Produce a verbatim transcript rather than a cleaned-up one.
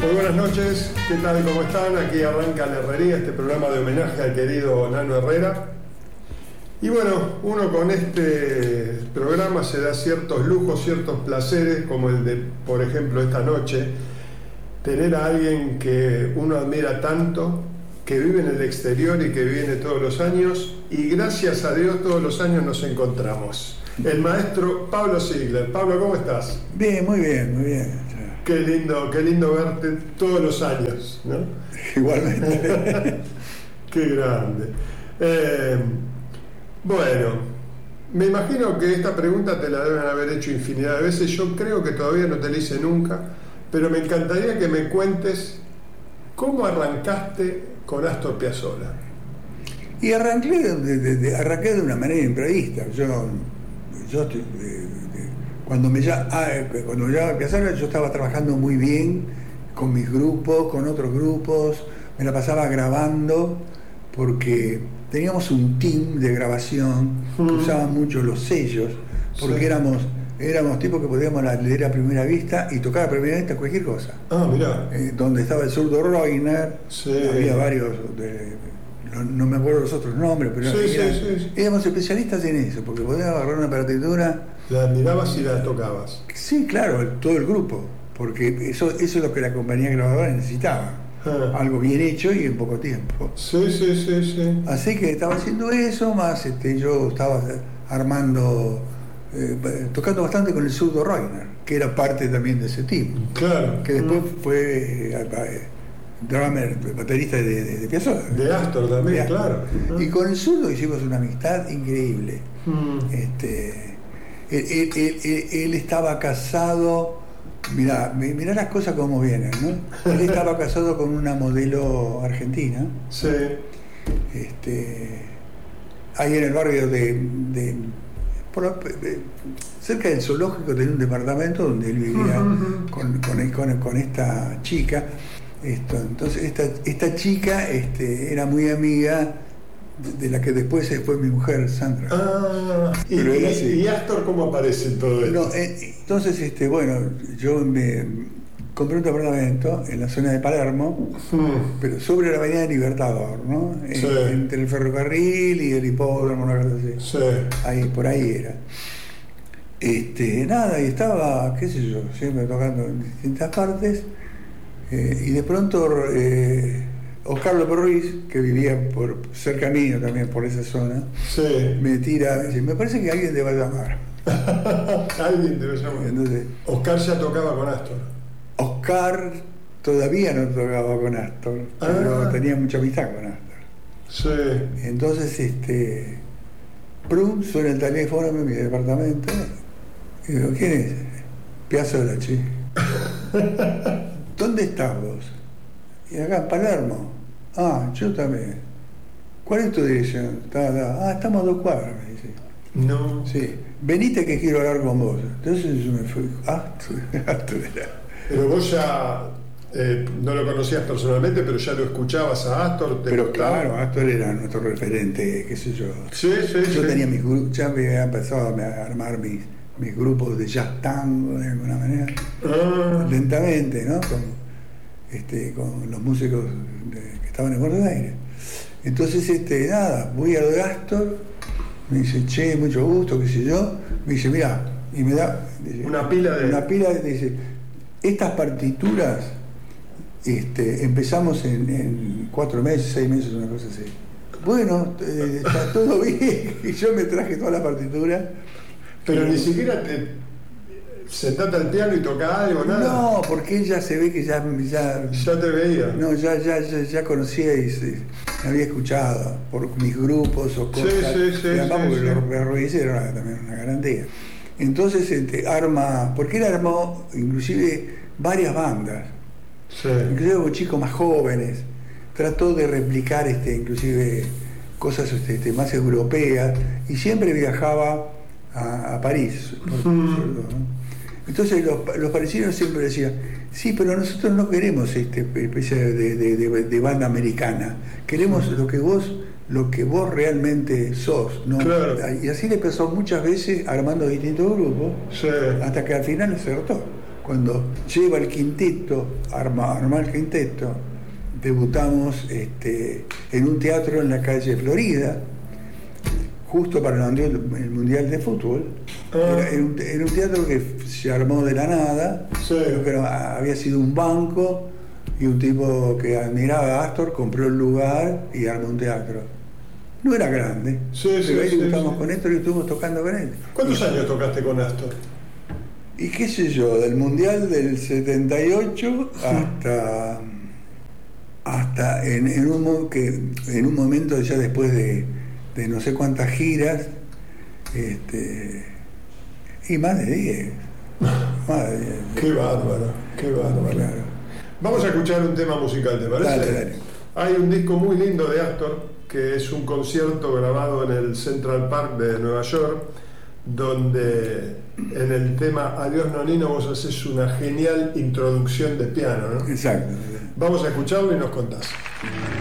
Muy buenas noches, ¿qué tal? ¿Cómo están? Aquí arranca La Herrería, este programa de homenaje al querido Nano Herrera. Y bueno, uno con este programa se da ciertos lujos, ciertos placeres, como el de, por ejemplo, esta noche, tener a alguien que uno admira tanto, que vive en el exterior y que viene todos los años, y gracias a Dios todos los años nos encontramos. El maestro Pablo Ziegler. Pablo, ¿cómo estás? Bien, muy bien, muy bien. Qué lindo, qué lindo verte todos los años, ¿no? Igualmente. Qué grande. Eh, bueno, me imagino que esta pregunta te la deben haber hecho infinidad de veces. Yo creo que todavía no te la hice nunca, pero me encantaría que me cuentes cómo arrancaste con Astor Piazzolla. Y arranqué de, de, de, arranqué de una manera imprevista. Yo, yo de, de, cuando me ya, ah, cuando me llamaba Piazzolla, yo estaba trabajando muy bien con mis grupos, con otros grupos, me la pasaba grabando porque teníamos un team de grabación que mm. usaba mucho los sellos, porque sí. éramos éramos tipos que podíamos leer a primera vista y tocar a primera vista cualquier cosa. Ah, mirá. Eh, donde estaba el zurdo Reiner, sí. había varios, de, no, no me acuerdo los otros nombres, pero sí, era, sí, sí. éramos especialistas en eso, porque podíamos agarrar una partitura. ¿La mirabas y la tocabas? Sí, claro, todo el grupo, porque eso, eso es lo que la compañía grabadora necesitaba. Ah. Algo bien hecho y en poco tiempo. Sí, sí, sí, sí. Así que estaba haciendo eso, más este, yo estaba armando, eh, tocando bastante con el zurdo Reiner, que era parte también de ese team. Claro. Que después mm. fue eh, drummer, baterista de, de, de Piazzolla. De Astor también, de Astor. Claro. Y con el zurdo hicimos una amistad increíble. Mm. Este, él, él, él, él, él estaba casado. Mirá, mirá las cosas como vienen, ¿no? Él estaba casado con una modelo argentina. Sí. Este, ahí en el barrio de, de, por, de cerca del zoológico tenía un departamento donde él vivía uh-huh. con, con, con, con esta chica. Esto, entonces esta, esta chica este, era muy amiga de la que después fue mi mujer, Sandra. Ah, y, y, y Astor, ¿cómo aparece en todo esto? No, eh, entonces, este, bueno, yo me compré un departamento en la zona de Palermo, hmm. pero sobre la avenida Libertador, ¿no? Sí. En, entre el ferrocarril y el hipódromo, una cosa así. Sí. Ahí, por ahí era. Este, nada, y estaba, qué sé yo, siempre tocando en distintas partes, eh, y de pronto... Eh, Oscar López Ruiz, que vivía por cerca mío también, por esa zona, sí. me tira, me dice, me parece que alguien te va a llamar. Alguien te va a llamar. Entonces, Oscar ya tocaba con Astor. Oscar todavía no tocaba con Astor, ah. pero tenía mucha amistad con Astor. Sí. Entonces, este, Prum, suena el teléfono en mi departamento, y digo, ¿quién es? Piazzolla, che. ¿Dónde estás vos? Y acá en Palermo. Ah, yo también. ¿Cuál es tu dirección? Ta, ta. Ah, estamos a dos cuadras, me dice. No. Sí. Venite que quiero hablar con vos. Entonces yo me fui. Ah, Astor era. Pero vos ya eh, no lo conocías personalmente, pero ya lo escuchabas a Astor. ¿Te pero gustaba? Claro, Astor era nuestro referente, qué sé yo. Sí, sí, Yo sí. tenía mis grupos, ya me había empezado a armar mis, mis grupos de jazz tango de alguna manera. Ah. Lentamente, ¿no? Con, Este, con los músicos de, que estaban en Buenos Aires. Entonces, este, nada, voy a lo de Astor, me dice, che, mucho gusto, qué sé yo, me dice, mirá, y me da dice, una pila de... Una pila, de, dice, estas partituras este, empezamos en, en cuatro meses, seis meses, una cosa así. Bueno, eh, está todo bien, y yo me traje toda la partitura. Pero ni siquiera te... ¿Sentate al piano y toca algo, nada? No, porque él ya se ve que ya... Ya, ya te veía. No, ya, ya, ya, ya conocía y se, me había escuchado por mis grupos o cosas. Sí, sí, sí. Y además, sí, porque sí. los Ruiz era también una garantía. Entonces, este, arma... Porque él armó, inclusive, varias bandas. Sí. Inclusive con chicos más jóvenes. Trató de replicar, este, inclusive, cosas este, este, más europeas. Y siempre viajaba a, a París. Por, mm. sobre todo, ¿no? Entonces los, los parisinos siempre decían, sí, pero nosotros no queremos este especie de, de, de, de banda americana, queremos lo que vos, lo que vos realmente sos, ¿no? Claro. Y así le pasó muchas veces armando distintos grupos, sí. hasta que al final acertó. cuando lleva el quinteto, arma, arma el quinteto, debutamos este, en un teatro en la calle Florida, justo para el mundial, el mundial de fútbol. Ah. Era, era, un, era un teatro que se armó de la nada, sí. Pero que era, había sido un banco y un tipo que admiraba a Astor compró el lugar y armó un teatro. No era grande, sí, pero sí, ahí sí, debutamos sí. con Astor y estuvimos tocando con él. ¿Cuántos y, años tocaste con Astor? Y qué sé yo, del mundial del setenta y ocho hasta, hasta en, en, un, que, en un momento ya después de, de no sé cuántas giras, este, y más de diez. Más de diez. Qué bárbaro, qué bárbaro. Claro. Vamos a escuchar un tema musical, ¿te parece? Dale, dale. Hay un disco muy lindo de Astor, que es un concierto grabado en el Central Park de Nueva York, donde en el tema Adiós Nonino vos haces una genial introducción de piano, ¿no? Exacto. Vamos a escucharlo y nos contás.